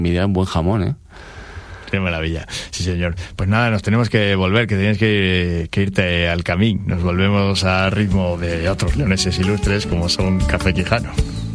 Envidia un buen jamón, ¿eh? Qué maravilla, sí señor. Pues nada, nos tenemos que volver, que tienes que irte al camín. Nos volvemos a ritmo de otros leoneses ilustres como son Café Quijano.